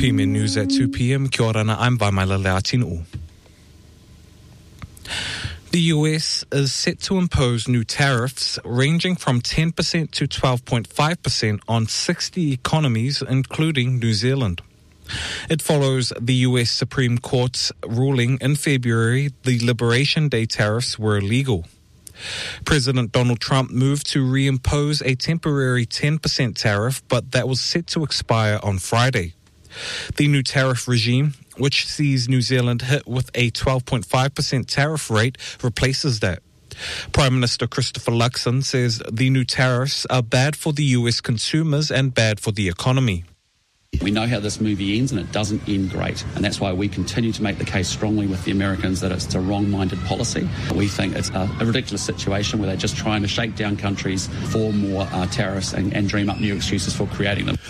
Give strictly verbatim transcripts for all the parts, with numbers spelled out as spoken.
P M N News at two p.m. Kia ora, I'm Vaimaila Leatinu. The U S is set to impose new tariffs ranging from ten percent to twelve point five percent on sixty economies, including New Zealand. It follows the U S Supreme Court's ruling in February the Liberation Day tariffs were illegal. President Donald Trump moved to reimpose a temporary ten percent tariff, but that was set to expire on Friday. The new tariff regime, which sees New Zealand hit with a twelve point five percent tariff rate, replaces that. Prime Minister Christopher Luxon says the new tariffs are bad for the U S consumers and bad for the economy. We know how this movie ends, and it doesn't end great. And that's why we continue to make the case strongly with the Americans that it's a wrong-minded policy. We think it's a, a ridiculous situation where they're just trying to shake down countries for more uh, tariffs and, and dream up new excuses for creating them.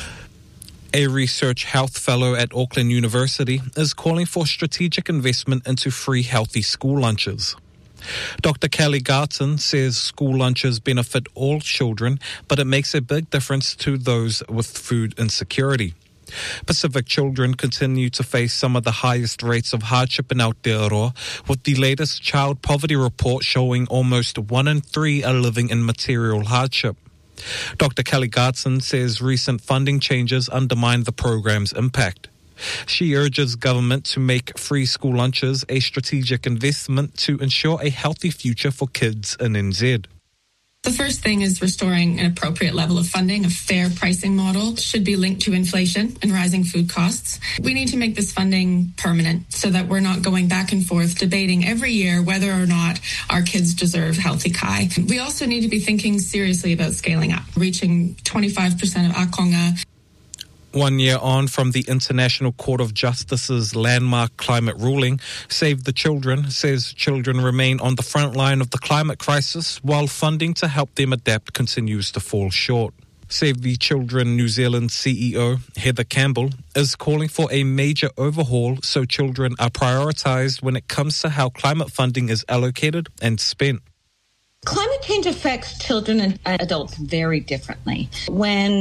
A research health fellow at Auckland University is calling for strategic investment into free healthy school lunches. Doctor Kelly Garton says school lunches benefit all children, but it makes a big difference to those with food insecurity. Pacific children continue to face some of the highest rates of hardship in Aotearoa, with the latest child poverty report showing almost one in three are living in material hardship. Doctor Kelly Garton says recent funding changes undermine the program's impact. She urges government to make free school lunches a strategic investment to ensure a healthy future for kids in N Z. The first thing is restoring an appropriate level of funding. A fair pricing model should be linked to inflation and rising food costs. We need to make this funding permanent so that we're not going back and forth debating every year whether or not our kids deserve healthy kai. We also need to be thinking seriously about scaling up, reaching twenty-five percent of akonga. One year on from the International Court of Justice's landmark climate ruling, Save the Children says children remain on the front line of the climate crisis while funding to help them adapt continues to fall short. Save the Children New Zealand C E O Heather Campbell is calling for a major overhaul so children are prioritised when it comes to how climate funding is allocated and spent. Climate change affects children and adults very differently. When